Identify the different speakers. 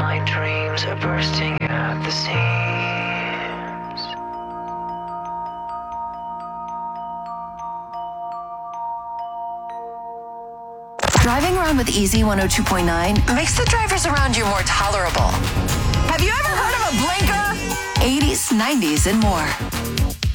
Speaker 1: my dreams are bursting at the seams.
Speaker 2: Driving around with Easy 102.9 makes the drivers around you more tolerable. Have you ever heard of a blinker? 80s, 90s, and more.